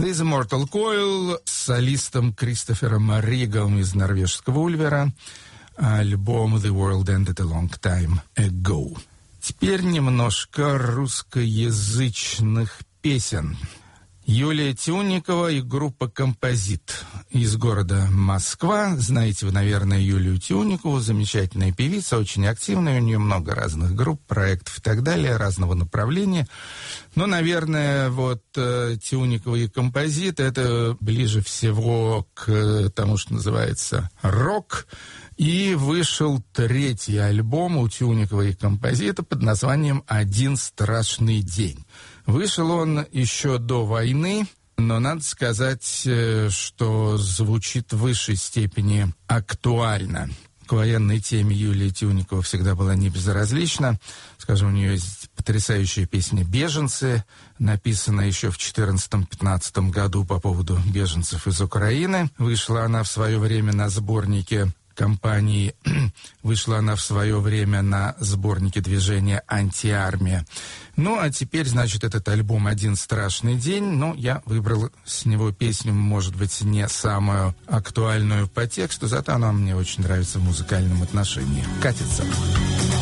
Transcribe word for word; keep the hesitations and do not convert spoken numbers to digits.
This Mortal Coil с солистом Кристофером Ригалом из норвежского Ульвера. Альбом The World Ended a Long Time Ago. Теперь немножко русскоязычных песен. Юлия Тюнникова и группа «Композит» из города Москва. Знаете вы, наверное, Юлию Тюнникову, замечательная певица, очень активная, у нее много разных групп, проектов и так далее, разного направления. Но, наверное, вот э, Тюнникова и «Композит» — это ближе всего к тому, что называется рок. И вышел третий альбом у Тюнникова и «Композита» под названием «Один страшный день». Вышел он еще до войны, но надо сказать, что звучит в высшей степени актуально. К военной теме Юлия Тюнникова всегда была не безразлична. Скажем, у нее есть потрясающая песня «Беженцы», написанная еще в четырнадцатом-пятнадцатом году по поводу беженцев из Украины. Вышла она в свое время на сборнике компании, вышла она в свое время на сборнике движения «Антиармия». Ну, а теперь, значит, этот альбом «Один страшный день». Ну, я выбрал с него песню, может быть, не самую актуальную по тексту, зато она мне очень нравится в музыкальном отношении. «Катится».